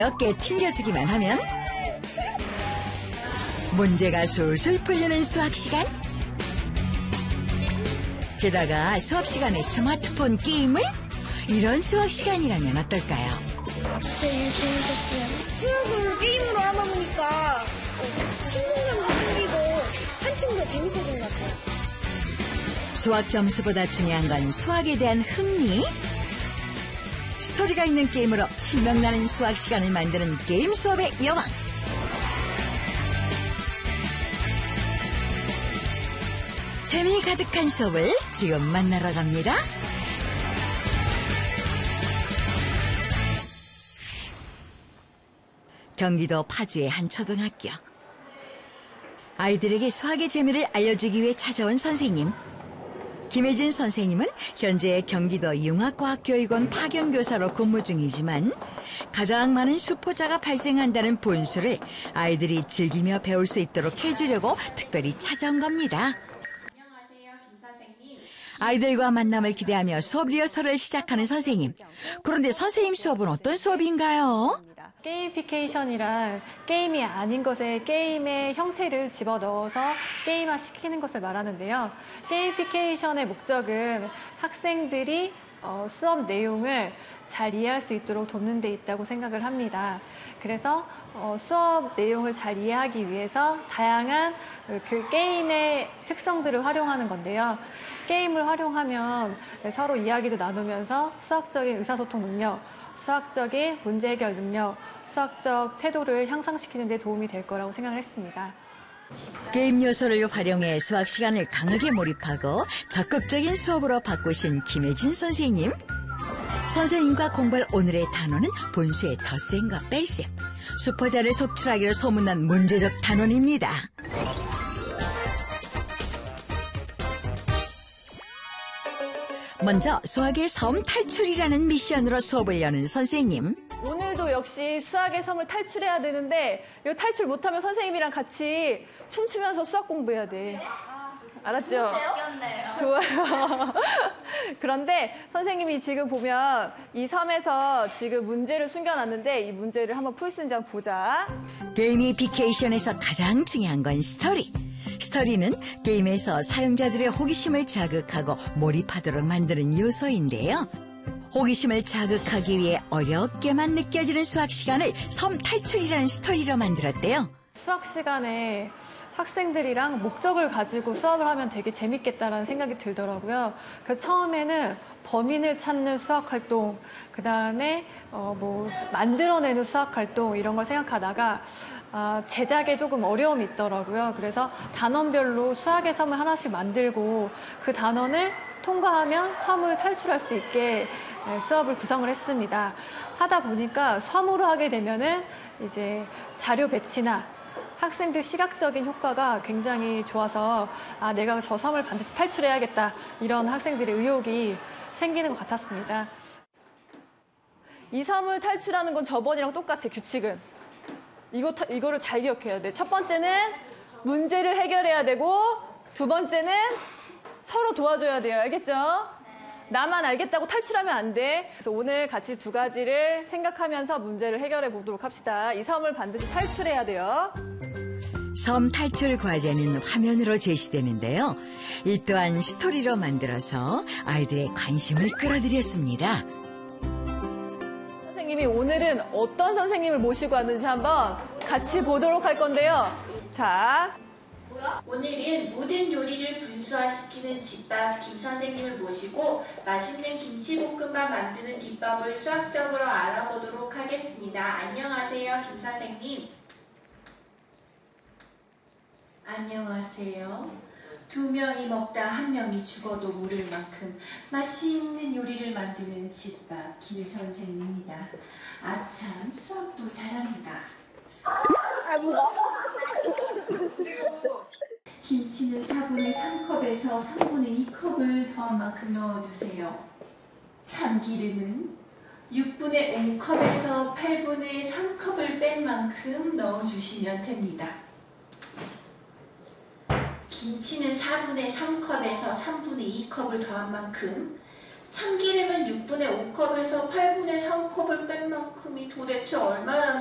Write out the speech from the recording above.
어깨 튕겨주기만 하면 문제가 술술 풀리는 수학 시간. 게다가 수업 시간에 스마트폰 게임을? 이런 수학 시간이라면 어떨까요? 되게 재밌었어요. 수학을 게임으로 하다 보니까 친근감도 생기고 한층 더 재밌어진 것 같아요. 수학 점수보다 중요한 건 수학에 대한 흥미? 스토리가 있는 게임으로 신명나는 수학 시간을 만드는 게임 수업의 여왕. 재미 가득한 수업을 지금 만나러 갑니다. 경기도 파주의 한 초등학교. 아이들에게 수학의 재미를 알려주기 위해 찾아온 선생님. 김혜진 선생님은 현재 경기도 융합과학교육원 파견교사로 근무 중이지만 가장 많은 수포자가 발생한다는 분수를 아이들이 즐기며 배울 수 있도록 해주려고 특별히 찾아온 겁니다. 안녕하세요, 김 선생님. 아이들과 만남을 기대하며 수업 리허설을 시작하는 선생님. 그런데 선생님 수업은 어떤 수업인가요? 게이미피케이션이란 게임이 아닌 것에 게임의 형태를 집어넣어서 게임화 시키는 것을 말하는데요. 게이미피케이션의 목적은 학생들이 수업 내용을 잘 이해할 수 있도록 돕는 데 있다고 생각을 합니다. 그래서 수업 내용을 잘 이해하기 위해서 다양한 그 게임의 특성들을 활용하는 건데요. 게임을 활용하면 서로 이야기도 나누면서 수학적인 의사소통 능력, 수학적인 문제 해결 능력, 수학적 태도를 향상시키는 데 도움이 될 거라고 생각을 했습니다. 게임 요소를 활용해 수학 시간을 강하게 몰입하고 적극적인 수업으로 바꾸신 김혜진 선생님. 선생님과 공부할 오늘의 단어는 분수의 덧셈과 뺄셈. 수포자를 속출하기로 소문난 문제적 단원입니다. 먼저 수학의 섬 탈출이라는 미션으로 수업을 여는 선생님. 오늘도 역시 수학의 섬을 탈출해야 되는데 이거 탈출 못하면 선생님이랑 같이 춤추면서 수학 공부해야 돼. 알았죠? 좋아요. 그런데 선생님이 지금 보면 이 섬에서 지금 문제를 숨겨놨는데 이 문제를 한번 풀 수 있는지 한번 보자. 게이미피케이션에서 가장 중요한 건 스토리. 스토리는 게임에서 사용자들의 호기심을 자극하고 몰입하도록 만드는 요소인데요. 호기심을 자극하기 위해 어렵게만 느껴지는 수학 시간을 섬 탈출이라는 스토리로 만들었대요. 수학 시간에 학생들이랑 목적을 가지고 수업을 하면 되게 재밌겠다라는 생각이 들더라고요. 그래서 처음에는 범인을 찾는 수학 활동, 그 다음에 만들어내는 수학 활동 이런 걸 생각하다가 제작에 조금 어려움이 있더라고요. 그래서 단원별로 수학의 섬을 하나씩 만들고 그 단원을 통과하면 섬을 탈출할 수 있게 수업을 구성을 했습니다. 하다 보니까 섬으로 하게 되면은 이제 자료 배치나 학생들 시각적인 효과가 굉장히 좋아서 내가 저 섬을 반드시 탈출해야겠다 이런 학생들의 의욕이 생기는 것 같았습니다. 이 섬을 탈출하는 건 저번이랑 똑같아, 규칙은. 이거를 잘 기억해야 돼. 첫 번째는 문제를 해결해야 되고 두 번째는 서로 도와줘야 돼요. 알겠죠? 나만 알겠다고 탈출하면 안 돼. 그래서 오늘 같이 두 가지를 생각하면서 문제를 해결해 보도록 합시다. 이 섬을 반드시 탈출해야 돼요. 섬 탈출 과제는 화면으로 제시되는데요. 이 또한 스토리로 만들어서 아이들의 관심을 끌어들였습니다. 선생님이 오늘은 어떤 선생님을 모시고 왔는지 한번 같이 보도록 할 건데요. 자, 오늘은 모든 요리를 분수화시키는 집밥 김 선생님을 모시고 맛있는 김치볶음밥 만드는 비법을 수학적으로 알아보도록 하겠습니다. 안녕하세요, 김 선생님. 안녕하세요. 두 명이 먹다 한 명이 죽어도 모를 만큼 맛있는 요리를 만드는 집밥 김 선생님입니다. 아참, 수학도 잘합니다. 김치는 4분의 3컵에서 3분의 2컵을 더한 만큼 넣어주세요. 참기름은 6분의 5컵에서 8분의 3컵을 뺀 만큼 넣어주시면 됩니다. 김치는 4분의 3컵에서 3분의 2컵을 더한 만큼 참기름은 6분의 5컵에서 8분의 3컵을 뺀 만큼이 도대체 얼마나